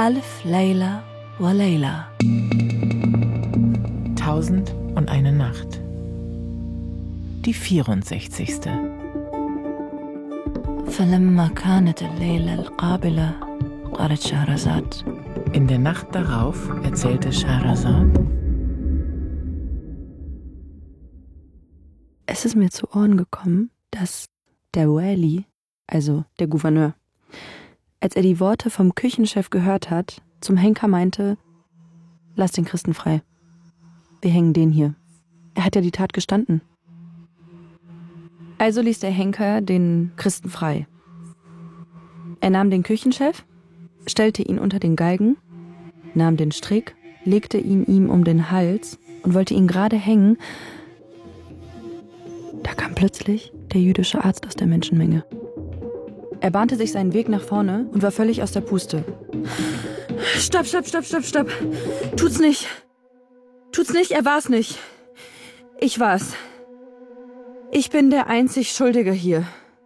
Alf Layla wa Layla. 1001 Nacht. Die 64. فلما كانت الليلة القابلة قالت شهرزاد. In der Nacht darauf erzählte Scheherazad: Es ist mir zu Ohren gekommen, dass der Wali, also der Gouverneur, als er die Worte vom Küchenchef gehört hat, zum Henker meinte: Lass den Christen frei. Wir hängen den hier. Er hat ja die Tat gestanden. Also ließ der Henker den Christen frei. Er nahm den Küchenchef, stellte ihn unter den Galgen, nahm den Strick, legte ihn ihm um den Hals und wollte ihn gerade hängen. Da kam plötzlich der jüdische Arzt aus der Menschenmenge. Er bahnte sich seinen Weg nach vorne und war völlig aus der Puste. Stopp. Tut's nicht, er war's nicht. Ich war's. Ich bin der einzig Schuldige hier.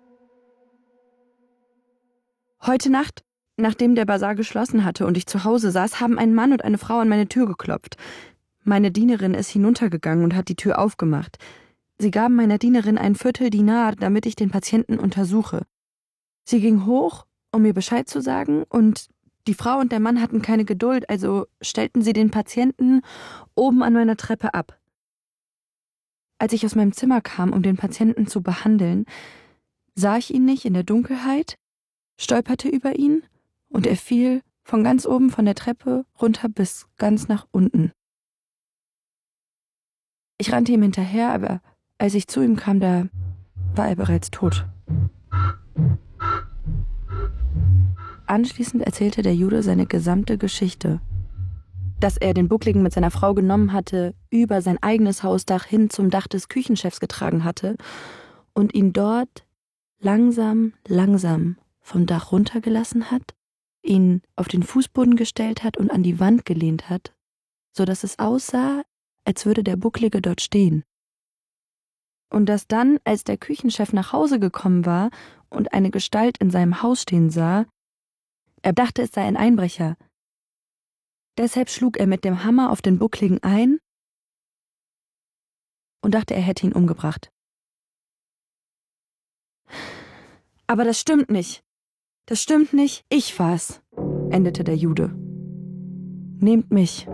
Heute Nacht, nachdem der Basar geschlossen hatte und ich zu Hause saß, haben ein Mann und eine Frau an meine Tür geklopft. Meine Dienerin ist hinuntergegangen und hat die Tür aufgemacht. Sie gaben meiner Dienerin ein Vierteldinar, damit ich den Patienten untersuche. Sie ging hoch, um mir Bescheid zu sagen, und die Frau und der Mann hatten keine Geduld, also stellten sie den Patienten oben an meiner Treppe ab. Als ich aus meinem Zimmer kam, um den Patienten zu behandeln, sah ich ihn nicht in der Dunkelheit, stolperte über ihn und er fiel von ganz oben von der Treppe runter bis ganz nach unten. Ich rannte ihm hinterher, aber als ich zu ihm kam, da war er bereits tot. Anschließend erzählte der Jude seine gesamte Geschichte. Dass er den Buckligen mit seiner Frau genommen hatte, über sein eigenes Hausdach hin zum Dach des Küchenchefs getragen hatte und ihn dort langsam vom Dach runtergelassen hat, ihn auf den Fußboden gestellt hat und an die Wand gelehnt hat, so dass es aussah, als würde der Bucklige dort stehen. Und dass dann, als der Küchenchef nach Hause gekommen war und eine Gestalt in seinem Haus stehen sah, er dachte, es sei ein Einbrecher. Deshalb schlug er mit dem Hammer auf den Buckligen ein und dachte, er hätte ihn umgebracht. Aber das stimmt nicht. Ich war's, endete der Jude. Nehmt mich.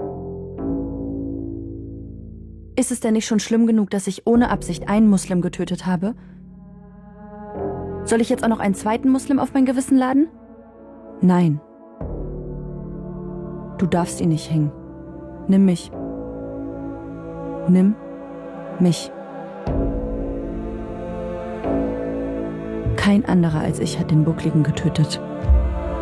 Ist es denn nicht schon schlimm genug, dass ich ohne Absicht einen Muslim getötet habe? Soll ich jetzt auch noch einen zweiten Muslim auf mein Gewissen laden? Nein. Du darfst ihn nicht hängen. Nimm mich. Nimm mich. Kein anderer als ich hat den Buckligen getötet.